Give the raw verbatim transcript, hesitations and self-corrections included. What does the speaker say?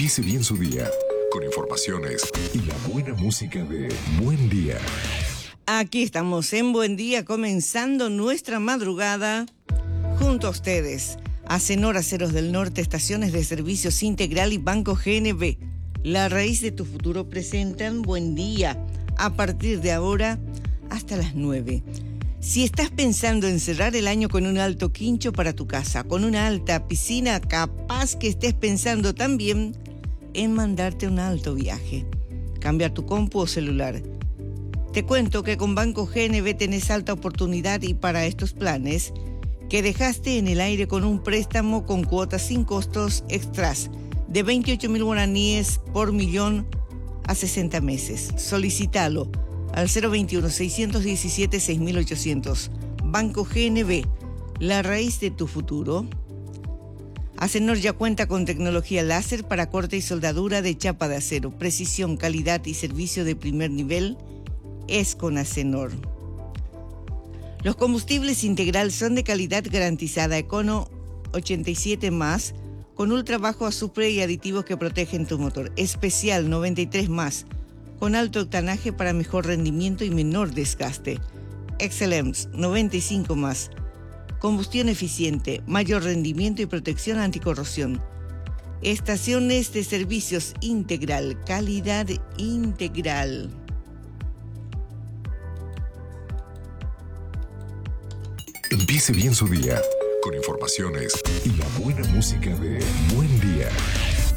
Empiece bien su día con informaciones y la buena música de Buen Día. Aquí estamos en Buen Día, comenzando nuestra madrugada junto a ustedes. Acenor, Aceros del Norte, Estaciones de Servicios Integral y Banco G N B. La raíz de tu futuro presentan Buen Día a partir de ahora hasta las nueve. Si estás pensando en cerrar el año con un alto quincho para tu casa, con una alta piscina, capaz que estés pensando también en mandarte un alto viaje, cambiar tu compu o celular. Te cuento que con Banco G N B tenés alta oportunidad y para estos planes que dejaste en el aire con un préstamo con cuotas sin costos extras de veintiocho mil guaraníes por millón a sesenta meses. Solicítalo al cero veintiuno, seiscientos diecisiete, seis mil ochocientos. Banco G N B, la raíz de tu futuro. Acenor ya cuenta con tecnología láser para corte y soldadura de chapa de acero. Precisión, calidad y servicio de primer nivel es con Acenor. Los combustibles Integral son de calidad garantizada. Econo ochenta y siete más, con ultra bajo azufre y aditivos que protegen tu motor. Especial noventa y tres más, con alto octanaje para mejor rendimiento y menor desgaste. Excellence noventa y cinco más, combustión eficiente, mayor rendimiento y protección anticorrosión. Estaciones de Servicios Integral, calidad integral. Empiece bien su día con informaciones y la buena música de Buen Día.